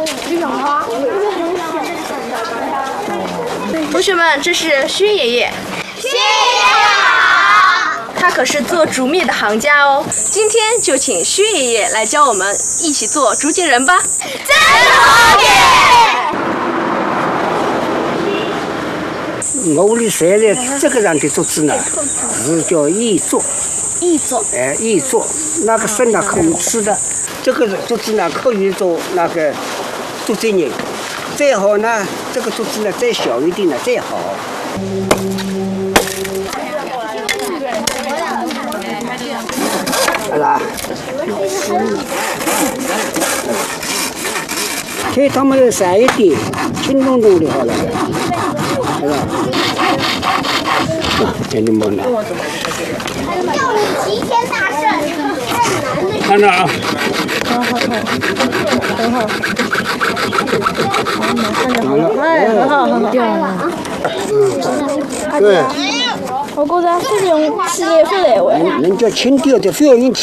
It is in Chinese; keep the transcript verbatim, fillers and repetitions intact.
同学们，这是薛爷爷。 薛爷爷好。 他可是做竹篾的行家哦。今天就请薛爷爷来教我们一起做竹节人吧。 真好耶！ 我屋里晒的这个样的竹子呢，是叫艺作。 艺作。 哎，艺作，那个生呢可以吃的，这个竹子呢可以做那个竹节人。再好呢，这个竹子呢再小一点呢再好。好啦，给他们晒一点，轻咚咚的好了，是吧？啊，给你们了。 要你齐天大圣， 看着啊。 好好好，很好。好了，哎，很好很好。 对。 我觉着非常事业非常完。 人家轻调的，不要用。